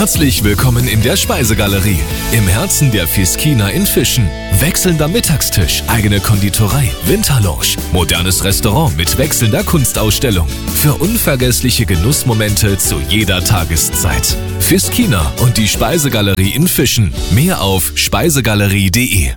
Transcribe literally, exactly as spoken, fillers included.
Herzlich willkommen in der Speisegalerie, im Herzen der Fiskina in Fischen. Wechselnder Mittagstisch, eigene Konditorei, Winterlounge, modernes Restaurant mit wechselnder Kunstausstellung. Für unvergessliche Genussmomente zu jeder Tageszeit. Fiskina und die Speisegalerie in Fischen. Mehr auf speisegalerie punkt de.